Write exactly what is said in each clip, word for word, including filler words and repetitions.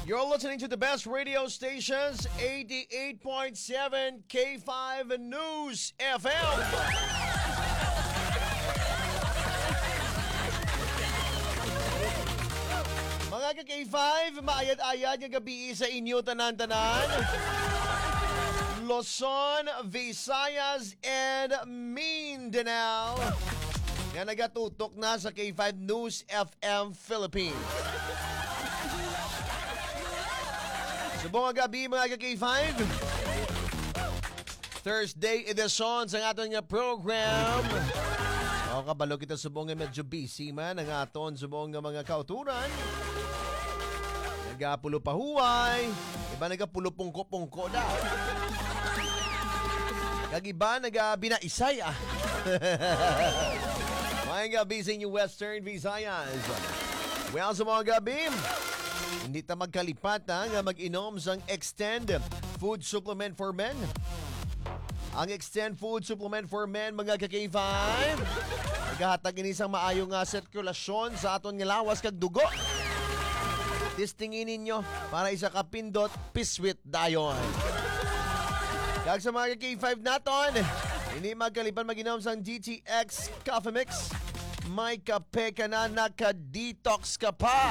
You're listening to the best radio stations, eighty-eight point seven K five News F M. Mga ka-K five, maayad-ayad ng gabi sa inyo tanan-tanan. Luzon, Visayas, and Mindanao. Nga nagatutok na sa K five News F M Philippines. Subong gabi mga ka-K five. Thursday edition sa aton nga program. O kabalo kita subong nga medyo busy man ang aton subong nga mga kauturan. Nagapulo pa huway. Iba nagapulo pungko-pungko na. Kagiba nagabinaisay ah. Mga gabi sa inyo Western Visayas. Well, sa mga gabi, hindi ta magkalipat ha, nga mag-inom sa Extend Food Supplement for Men. Ang Extend Food Supplement for Men, mga ka-K five, naghahatag inisang maayong nga sirkulasyon sa aton nga lawas kag dugo. Tistingin ninyo para isa kapindot piswit dayon. Kag sa mga ka-K five naton, hindi magkalipan mag-inom sa G T X Coffee Mix. May kape ka na, naka-detox ka pa.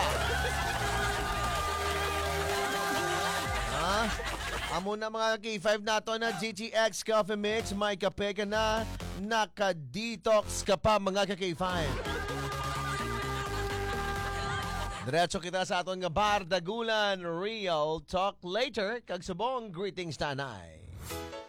Ha? Amo na mga K five nato na G T X Coffee Mix, may kape ka na, naka-detox ka pa mga K five. Diretso kita sa aton nga bar, Dagulan Real Talk later. Kag subong greetings tanay.